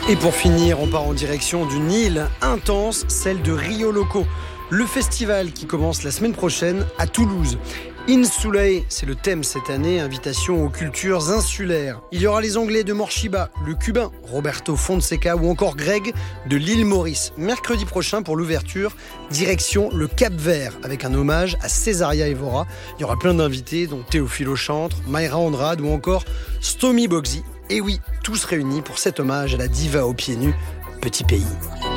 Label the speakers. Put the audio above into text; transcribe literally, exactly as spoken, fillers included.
Speaker 1: Et pour finir, on part en direction d'une île intense, celle de Rio Loco. Le festival qui commence la semaine prochaine à Toulouse. Insulae, c'est le thème cette année, invitation aux cultures insulaires. Il y aura les Anglais de Morchiba, le Cubain Roberto Fonseca ou encore Greg de l'île Maurice. Mercredi prochain pour l'ouverture, direction le Cap-Vert avec un hommage à Césaria Evora. Il y aura plein d'invités dont Théophile Auchantre, Mayra Andrade ou encore Stomy Bogsy. Et oui, tous réunis pour cet hommage à la diva aux pieds nus, Petit Pays.